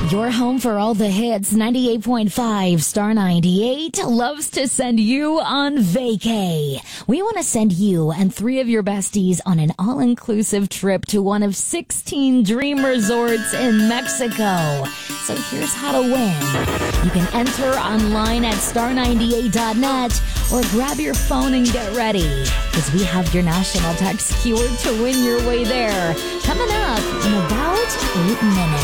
Your home for all the hits, 98.5 Star 98 loves to send you on vacay. We want to send you and 3 of your besties on an all-inclusive trip to one of 16 dream resorts in Mexico. So here's how to win. You can enter online at star98.net or grab your phone and get ready, because we have your national text keyword to win your way there. Coming up in about 8 minutes.